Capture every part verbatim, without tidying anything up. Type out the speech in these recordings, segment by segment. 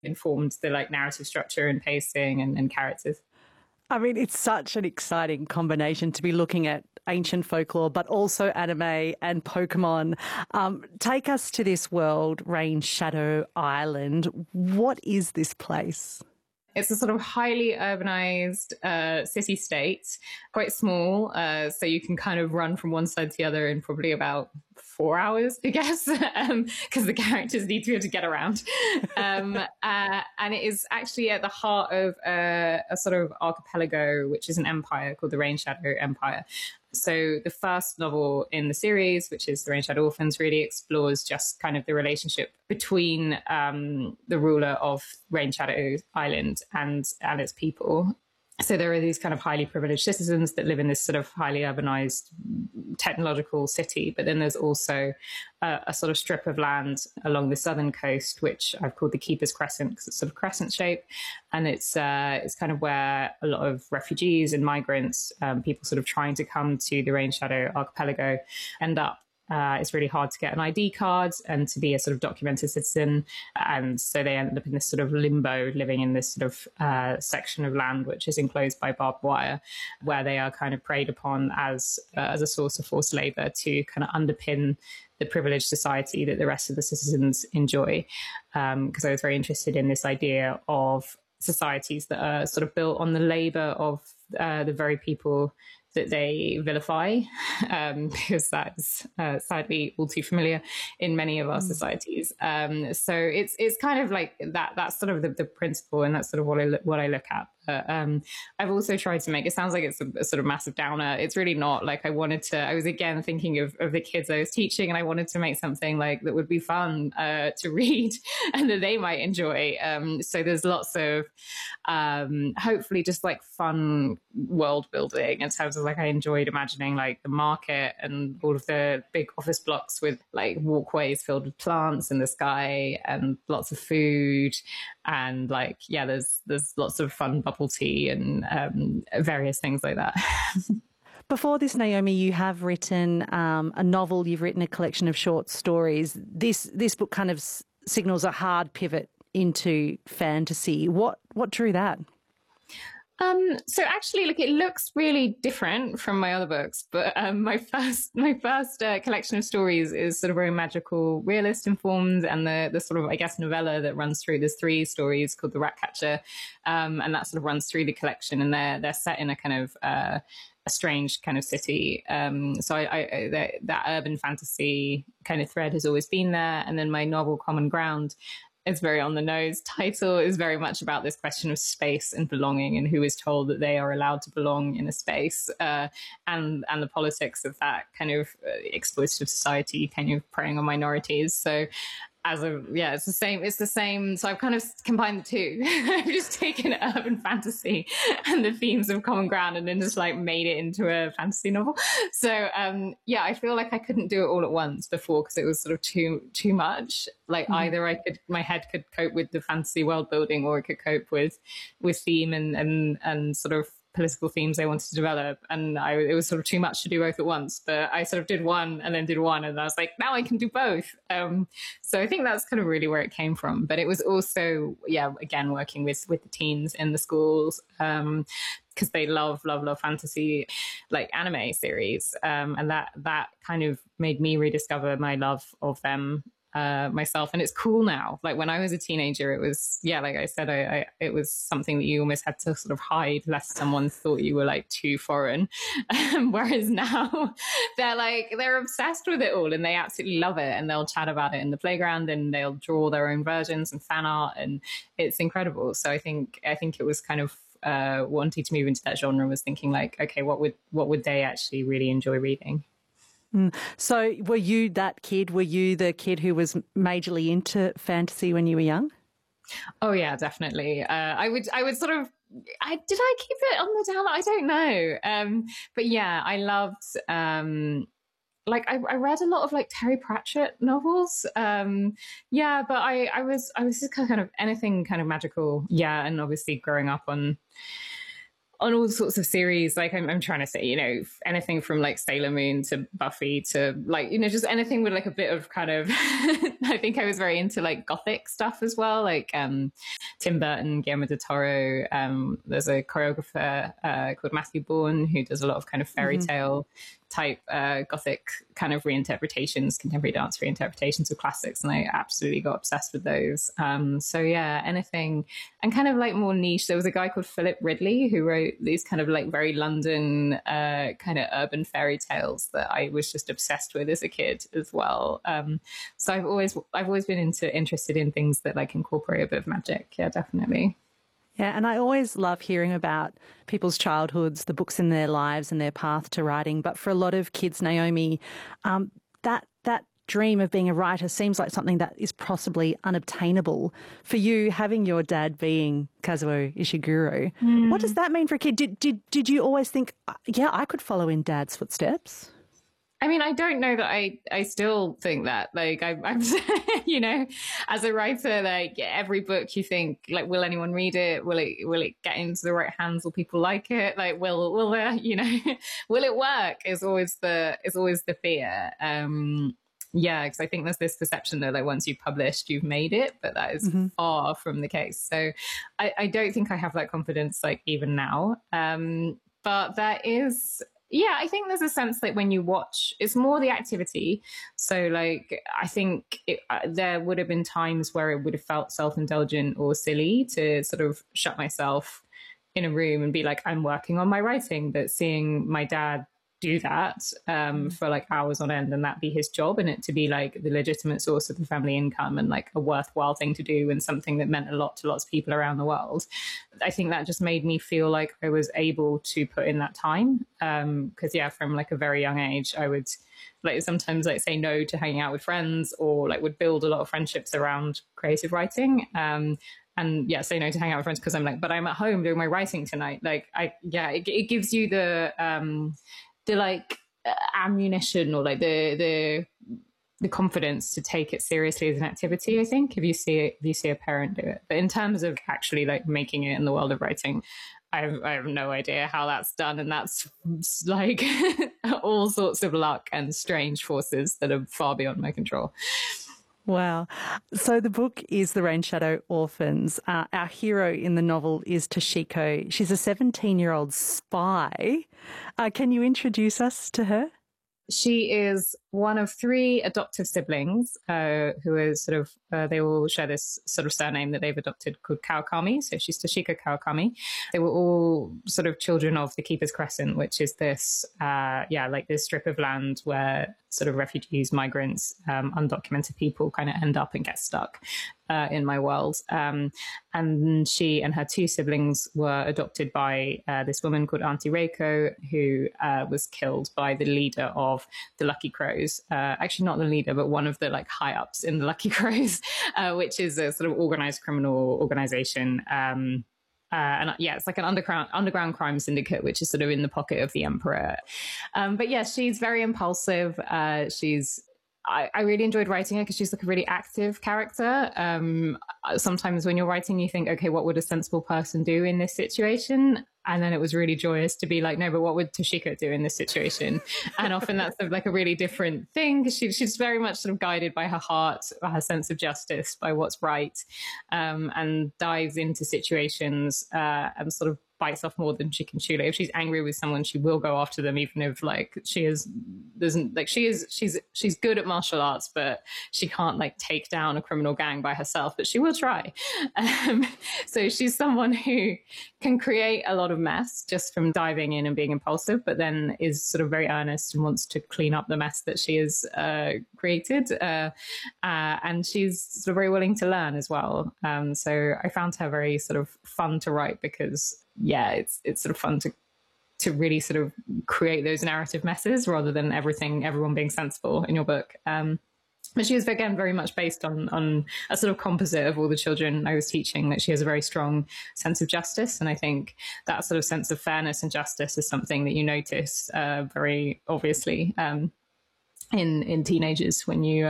informed the like narrative structure and pacing and, and characters. I mean, it's such an exciting combination to be looking at ancient folklore, but also anime and Pokemon. Um, take us to this world, Rain Shadow Island. What is this place? It's a sort of highly urbanized uh, city-state, quite small, uh, so you can kind of run from one side to the other in probably about four hours, I guess, because um, the characters need to be able to get around. Um, uh, and it is actually at the heart of uh, a sort of archipelago, which is an empire called the Rain Shadow Empire. So the first novel in the series, which is The Rain Shadow Orphans, really explores just kind of the relationship between um, the ruler of Rain Shadow Island and, and its people. So there are these kind of highly privileged citizens that live in this sort of highly urbanized technological city. But then there's also a, a sort of strip of land along the southern coast, which I've called the Keeper's Crescent because it's sort of crescent shape. And it's uh, it's kind of where a lot of refugees and migrants, um, people sort of trying to come to the Rain Shadow archipelago, end up. Uh, it's really hard to get an I D card and to be a sort of documented citizen. And so they end up in this sort of limbo, living in this sort of uh, section of land which is enclosed by barbed wire, where they are kind of preyed upon as, uh, as a source of forced labor to kind of underpin the privileged society that the rest of the citizens enjoy. Because um, I was very interested in this idea of societies that are sort of built on the labor of uh, the very people that they vilify, um, because that's uh, sadly all too familiar in many of our mm. societies. Um, so it's it's kind of like that. That's sort of the, the principle, and that's sort of what I look, what I look at. But um, I've also tried to make it sounds like it's a, a sort of massive downer. It's really not. Like I wanted to. I was again thinking of, of the kids I was teaching, and I wanted to make something like that would be fun uh, to read and that they might enjoy. Um, so there's lots of um, hopefully just like fun world building in terms of like I enjoyed imagining like the market and all of the big office blocks with like walkways filled with plants in the sky and lots of food and like yeah there's there's lots of fun bubble tea and um, various things like that. Before this, Naomi, you have written um, a novel, you've written a collection of short stories. This this book kind of s- signals a hard pivot into fantasy. What what drew that? Um, so actually, look, it looks really different from my other books, but um, my first my first uh, collection of stories is sort of very magical realist informed, and the the sort of I guess novella that runs through. There's three stories called The Ratcatcher, um, and that sort of runs through the collection, and they're they're set in a kind of uh, a strange kind of city. Um, so I, I that, that urban fantasy kind of thread has always been there, and then my novel Common Ground. It's very on the nose. Title is very much about this question of space and belonging and who is told that they are allowed to belong in a space uh, and and the politics of that kind of uh, exploitative society kind of preying on minorities. So as a, yeah, it's the same, it's the same. So I've kind of combined the two. I've just taken urban fantasy and the themes of Common Ground and then just like made it into a fantasy novel. So um, yeah, I feel like I couldn't do it all at once before because it was sort of too, too much. Like mm-hmm. either I could, my head could cope with the fantasy world building or it could cope with, with theme and, and, and sort of political themes I wanted to develop. And I, it was sort of too much to do both at once, but I sort of did one and then did one. And I was like, now I can do both. Um, so I think that's kind of really where it came from. But it was also, yeah, again, working with, with the teens in the schools, um, because they love, love, love fantasy, like anime series. Um, and that, that kind of made me rediscover my love of them uh, myself. And it's cool now. Like when I was a teenager, it was, yeah, like I said, I, I, it was something that you almost had to sort of hide lest someone thought you were like too foreign. Um, whereas now they're like, they're obsessed with it all and they absolutely love it. And they'll chat about it in the playground and they'll draw their own versions and fan art. And it's incredible. So I think, I think it was kind of, uh, wanting to move into that genre was thinking like, okay, what would, what would they actually really enjoy reading? Mm. So were you that kid? Were you the kid who was majorly into fantasy when you were young? Oh yeah, definitely. Uh, I would, I would sort of, I, did I keep it on the down? I don't know. Um, but yeah, I loved, um, like I, I read a lot of like Terry Pratchett novels. Um, yeah, but I, I was, I was just kind of anything kind of magical. Yeah. And obviously growing up on, on all sorts of series. Like I'm, I'm trying to say, you know, anything from like Sailor Moon to Buffy to like, you know, just anything with like a bit of kind of, I think I was very into like gothic stuff as well. Like um, Tim Burton, Guillermo del Toro. Um, there's a choreographer uh, called Matthew Bourne who does a lot of kind of fairy mm-hmm. tale type uh, gothic kind of reinterpretations, contemporary dance reinterpretations of classics, and I absolutely got obsessed with those. Um, so yeah, anything, and kind of like more niche. There was a guy called Philip Ridley who wrote these kind of like very London uh, kind of urban fairy tales that I was just obsessed with as a kid as well. Um, so I've always I've always been into interested in things that like incorporate a bit of magic. Yeah, definitely. Yeah, and I always love hearing about people's childhoods, the books in their lives and their path to writing. But for a lot of kids, Naomi, um, that that dream of being a writer seems like something that is possibly unobtainable. For you, having your dad being Kazuo Ishiguro, mm. what does that mean for a kid? Did, did, did you always think, yeah, I could follow in Dad's footsteps? I mean, I don't know that I, I still think that, like, I, I'm, you know, as a writer, like every book you think, like, will anyone read it? Will it, will it get into the right hands? Will people like it? Like, will, will there, you know, will it work? Is always the, is always the fear. Um, yeah, because I think there's this perception that like once you've published, you've made it, but that is mm-hmm. far from the case. So I, I don't think I have that confidence, like even now. Um, but that is, yeah, I think there's a sense that when you watch, it's more the activity. So like, I think it, uh, there would have been times where it would have felt self-indulgent or silly to sort of shut myself in a room and be like, I'm working on my writing, but seeing my dad do that um, for like hours on end and that be his job, and it to be like the legitimate source of the family income and like a worthwhile thing to do and something that meant a lot to lots of people around the world. I think that just made me feel like I was able to put in that time. Um, cause yeah, from like a very young age, I would like sometimes like say no to hanging out with friends, or like would build a lot of friendships around creative writing. Um, And yeah, say no to hang out with friends because I'm like, but I'm at home doing my writing tonight. Like I, yeah, it, it gives you the, um, the like uh, ammunition or like the the the confidence to take it seriously as an activity. I think if you see it, if you see a parent do it, but in terms of actually like making it in the world of writing, I have, I have no idea how that's done, and that's like all sorts of luck and strange forces that are far beyond my control. Wow. So the book is The Rain Shadow Orphans. Uh, our hero in the novel is Toshiko. She's a seventeen-year-old spy. Uh, can you introduce us to her? She is one of three adoptive siblings uh, who is sort of, uh, they all share this sort of surname that they've adopted called Kawakami. So she's Toshiko Kawakami. They were all sort of children of the Keeper's Crescent, which is this, uh, yeah, like this strip of land where sort of refugees, migrants, um, undocumented people kind of end up and get stuck uh, in my world. Um, and she and her two siblings were adopted by uh, this woman called Auntie Reiko, who uh, was killed by the leader of the Lucky Crows. Uh, actually, not the leader, but one of the like high ups in the Lucky Crows, uh, which is a sort of organized criminal organization. Um, Uh, and yeah, it's like an underground underground crime syndicate, which is sort of in the pocket of the emperor. Um, but yeah, she's very impulsive. Uh, she's I, I really enjoyed writing her because she's like a really active character. Um, sometimes when you're writing, you think, okay, what would a sensible person do in this situation? And then it was really joyous to be like, no, but what would Toshiko do in this situation? And often that's sort of like a really different thing because she, she's very much sort of guided by her heart, by her sense of justice, by what's right, um, and dives into situations uh, and sort of bites off more than she can chew. Like if she's angry with someone, she will go after them, even if like she is doesn't like she is she's she's good at martial arts, but she can't like take down a criminal gang by herself. But she will try. Um, so she's someone who can create a lot of mess just from diving in and being impulsive, but then is sort of very earnest and wants to clean up the mess that she has uh, created. Uh, uh, and she's sort of very willing to learn as well. Um, so I found her very sort of fun to write because yeah, it's it's sort of fun to to really sort of create those narrative messes rather than everything, everyone being sensible in your book. Um, but she was, again, very much based on on a sort of composite of all the children I was teaching, that she has a very strong sense of justice. And I think that sort of sense of fairness and justice is something that you notice uh, very obviously um, in, in teenagers when you uh,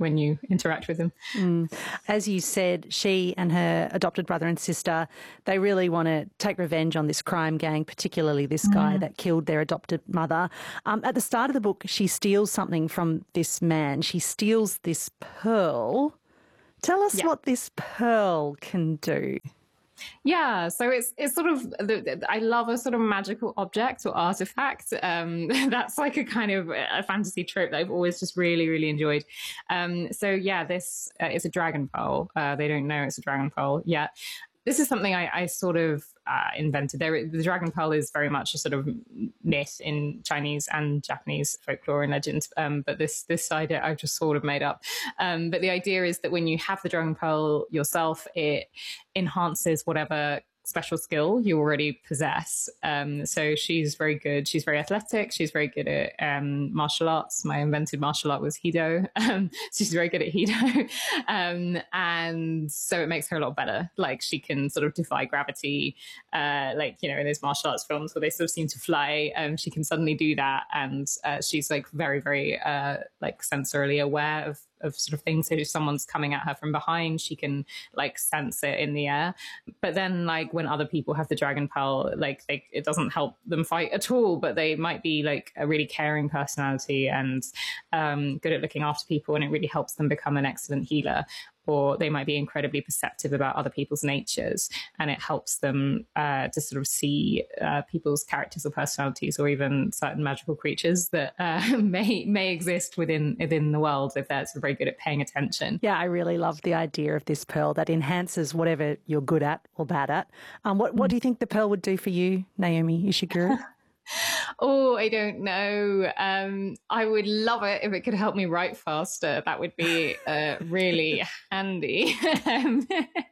when you interact with them. Mm. As you said, she and her adopted brother and sister, they really want to take revenge on this crime gang, particularly this mm. guy that killed their adopted mother. Um, at the start of the book, she steals something from this man. She steals this pearl. Tell us yeah. what this pearl can do. Yeah, so it's it's sort of, I love a sort of magical object or artifact. Um, that's like a kind of a fantasy trope that I've always just really, really enjoyed. Um, so yeah, this uh, is a dragon pearl. Uh, they don't know it's a dragon pearl yet. This is something I, I sort of uh, invented. There, the dragon pearl is very much a sort of myth in Chinese and Japanese folklore and legend. Um, but this this idea I've just sort of made up. Um, but the idea is that when you have the dragon pearl yourself, it enhances whatever special skill you already possess. Um, so she's very good. She's very athletic. She's very good at um, martial arts. My invented martial art was Hido. Um, so she's very good at Hido. um, and so it makes her a lot better. Like she can sort of defy gravity. Uh, like, you know, in those martial arts films where they sort of seem to fly, um, she can suddenly do that. And uh, she's like very, very uh, like sensorily aware of of sort of things. So if someone's coming at her from behind, she can like sense it in the air. But then like when other people have the dragon pearl, like they, it doesn't help them fight at all, but they might be like a really caring personality and um, good at looking after people, and it really helps them become an excellent healer. Or they might be incredibly perceptive about other people's natures, and it helps them uh, to sort of see uh, people's characters or personalities, or even certain magical creatures that uh, may may exist within within the world if they're sort of very good at paying attention. Yeah, I really love the idea of this pearl that enhances whatever you're good at or bad at. Um, what what do you think the pearl would do for you, Naomi Ishiguro? Oh, I don't know. Um, I would love it if it could help me write faster. That would be uh, really handy. um,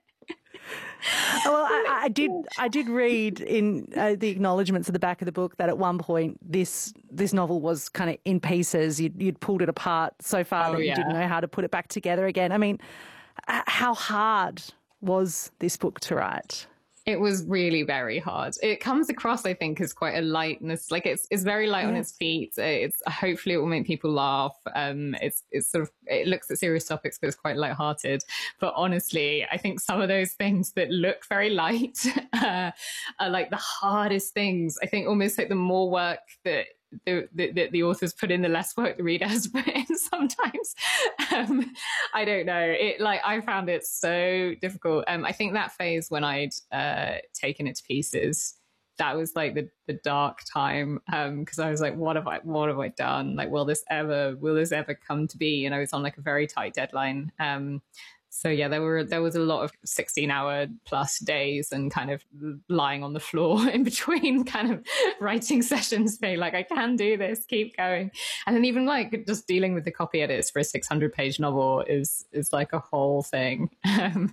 well, I, I did. I did read in uh, the acknowledgements at the back of the book that at one point this this novel was kind of in pieces. You'd, you'd pulled it apart so far oh, that you yeah. didn't know how to put it back together again. I mean, how hard was this book to write? It was really very hard. It comes across, I think, as quite a lightness. Like it's it's very light yeah. on its feet. It's hopefully it will make people laugh. Um, it's it's sort of it looks at serious topics, but it's quite lighthearted. But honestly, I think some of those things that look very light uh, are like the hardest things. I think almost like the more work that the, the the authors put in, the less work the reader has to put in sometimes. um I don't know, it like I found it so difficult. um I think that phase when I'd uh taken it to pieces, that was like the the dark time, um because I was like, what have I what have I done? Like, will this ever will this ever come to be? And I was on like a very tight deadline. um So yeah, there were there was a lot of sixteen hour plus days and kind of lying on the floor in between kind of writing sessions, being like, I can do this, keep going. And then even like just dealing with the copy edits for a six hundred page novel is is like a whole thing. Um,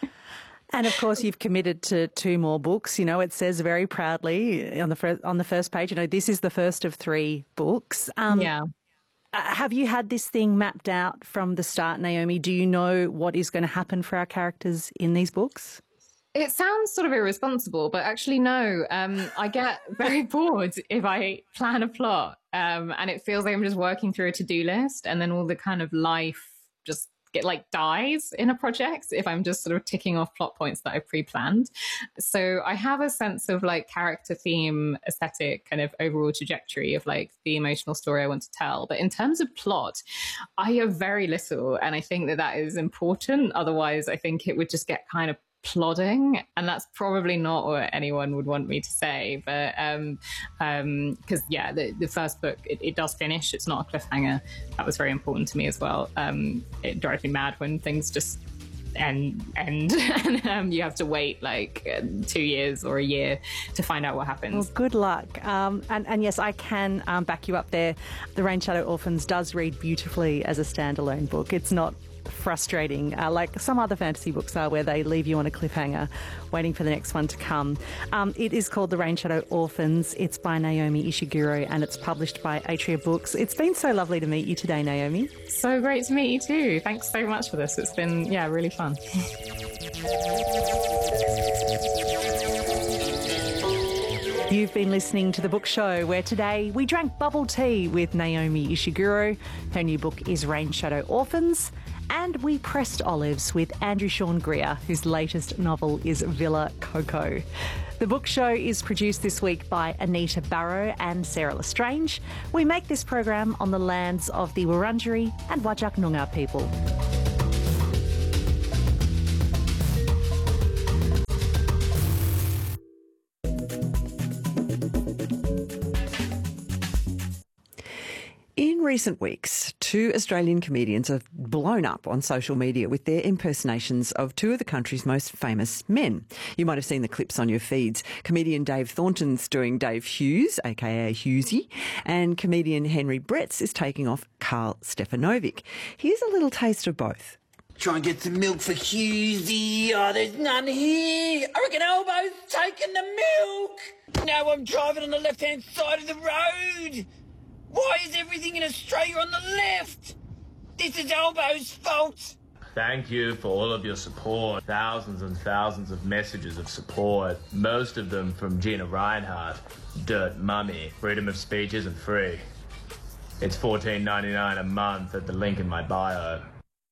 And of course, you've committed to two more books. You know, it says very proudly on the first, on the first page, you know, this is the first of three books. Um, yeah. Uh, have you had this thing mapped out from the start, Naomi? Do you know what is going to happen for our characters in these books? It sounds sort of irresponsible, but actually no. Um, I get very bored if I plan a plot, um, and it feels like I'm just working through a to-do list, and then all the kind of life just get like dies in a project if I'm just sort of ticking off plot points that I've pre-planned. So I have a sense of like character, theme, aesthetic, kind of overall trajectory of like the emotional story I want to tell. But in terms of plot, I have very little, and I think that that is important. Otherwise, I think it would just get kind of plodding, and that's probably not what anyone would want me to say. But um um because yeah, the, the first book, it, it does finish. It's not a cliffhanger. That was very important to me as well. Um it drives me mad when things just end end and um, you have to wait like uh, two years or a year to find out what happens. Well, good luck. Um and, and yes, I can um, back you up there. The Rain Shadow Orphans does read beautifully as a standalone book. It's not frustrating uh, like some other fantasy books are, where they leave you on a cliffhanger waiting for the next one to come. Um, it is called The Rain Shadow Orphans. It's by Naomi Ishiguro and it's published by Atria Books. It's been so lovely to meet you today, Naomi. So great to meet you too. Thanks so much for this. It's been, yeah, really fun. You've been listening to The Book Show, where today we drank bubble tea with Naomi Ishiguro. Her new book is Rain Shadow Orphans, And we pressed olives with Andrew Sean Greer, whose latest novel is Villa Coco. The book show is produced this week by Anita Barrow and Sarah Lestrange. We make this program on the lands of the Wurundjeri and Whadjuk Noongar people. In recent weeks, two Australian comedians have blown up on social media with their impersonations of two of the country's most famous men. You might have seen the clips on your feeds. Comedian Dave Thornton's doing Dave Hughes, aka Hughesy, and comedian Henry Bretts is taking off Karl Stefanovic. Here's a little taste of both. Try and get some milk for Hughesy. Oh, there's none here. I reckon Elbo's taking the milk. Now I'm driving on the left-hand side of the road. Why is everything in Australia on the left? This is Elbo's fault. Thank you for all of your support. Thousands and thousands of messages of support. Most of them from Gina Reinhardt. Dirt Mummy. Freedom of speech isn't free. It's fourteen ninety-nine a month at the link in my bio.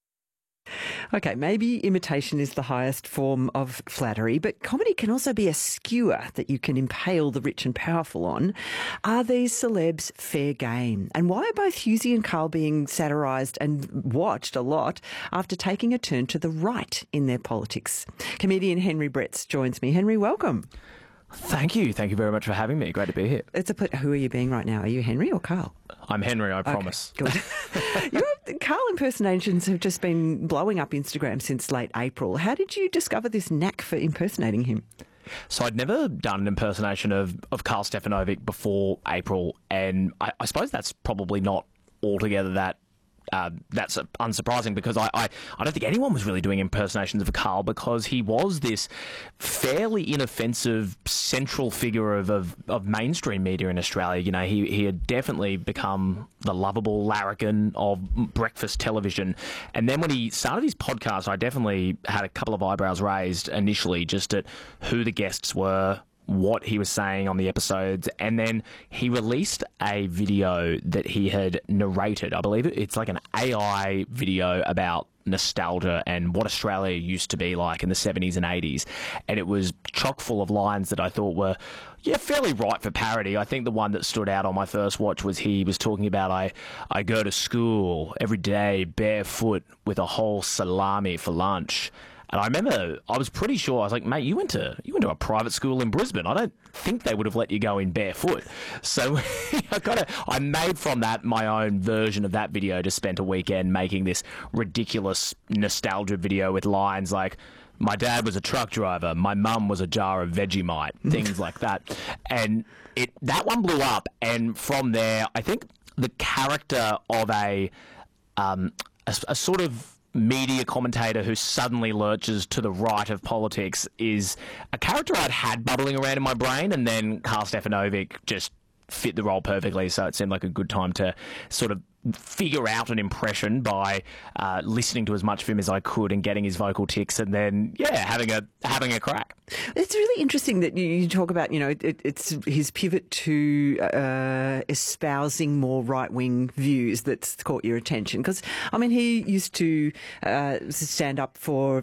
Okay, maybe imitation is the highest form of flattery, but comedy can also be a skewer that you can impale the rich and powerful on. Are these celebs fair game? And why are both Hughesy and Karl being satirised and watched a lot after taking a turn to the right in their politics? Comedian Henry Bretts joins me. Henry, welcome. Thank you. Thank you very much for having me. Great to be here. It's a put. Who are you being right now? Are you Henry or Karl? I'm Henry, I promise. Okay, good. Your Karl impersonations have just been blowing up Instagram since late April. How did you discover this knack for impersonating him? So I'd never done an impersonation of, of Karl Stefanovic before April, and I, I suppose that's probably not altogether that Uh, that's unsurprising because I, I, I don't think anyone was really doing impersonations of Karl because he was this fairly inoffensive central figure of, of, of mainstream media in Australia. You know, he, he had definitely become the lovable larrikin of breakfast television. And then when he started his podcast, I definitely had a couple of eyebrows raised initially just at who the guests were, what he was saying on the episodes, and then he released a video that he had narrated. I believe it's like an A I video about nostalgia and what Australia used to be like in the seventies and eighties, and it was chock full of lines that I thought were yeah fairly ripe for parody. I think the one that stood out on my first watch was he was talking about I I go to school every day barefoot with a whole salami for lunch. And I remember I was pretty sure, I was like, mate, you went to you went to a private school in Brisbane. I don't think they would have let you go in barefoot. So I got I made from that my own version of that video. Just spent a weekend making this ridiculous nostalgia video with lines like, my dad was a truck driver, my mum was a jar of Vegemite, things like that. And it that one blew up. And from there, I think the character of a um, a, a sort of media commentator who suddenly lurches to the right of politics is a character I'd had bubbling around in my brain, and then Karl Stefanovic just fit the role perfectly, so it seemed like a good time to sort of figure out an impression by uh, listening to as much of him as I could and getting his vocal tics, and then yeah having a having a crack. It's really interesting that you, you talk about, you know, it, it's his pivot to uh, espousing more right-wing views that's caught your attention. Because, I mean, he used to uh, stand up for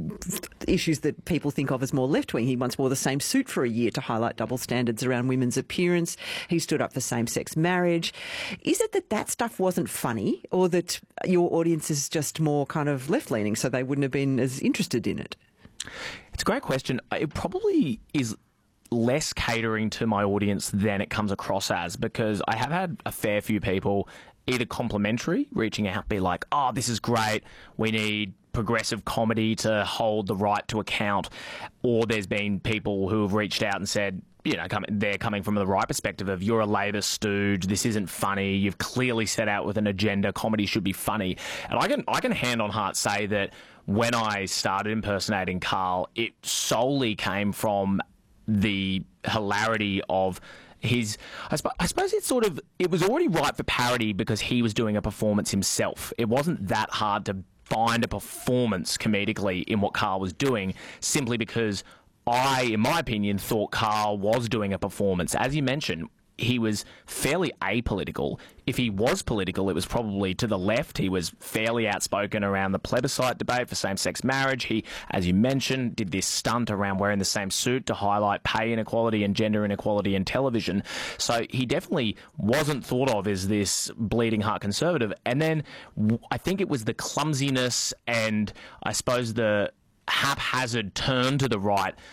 issues that people think of as more left-wing. He once wore the same suit for a year to highlight double standards around women's appearance. He stood up for same-sex marriage. Is it that that stuff wasn't funny, or that your audience is just more kind of left-leaning, so they wouldn't have been as interested in it? It's a great question. It probably is less catering to my audience than it comes across as, because I have had a fair few people either complimentary, reaching out, be like, oh, this is great, we need progressive comedy to hold the right to account, or there's been people who have reached out and said, you know, come, they're coming from the right perspective of, you're a Labor stooge, this isn't funny, you've clearly set out with an agenda, comedy should be funny. And I can I can hand on heart say that when I started impersonating Karl, it solely came from the hilarity of his, I, sp- I suppose it's sort of, it was already ripe for parody because he was doing a performance himself. It wasn't that hard to find a performance comedically in what Karl was doing, simply because I, in my opinion, thought Karl was doing a performance. As you mentioned, he was fairly apolitical. If he was political, it was probably to the left. He was fairly outspoken around the plebiscite debate for same-sex marriage. He, as you mentioned, did this stunt around wearing the same suit to highlight pay inequality and gender inequality in television. So he definitely wasn't thought of as this bleeding heart conservative. And then I think it was the clumsiness and I suppose the haphazard turn to the right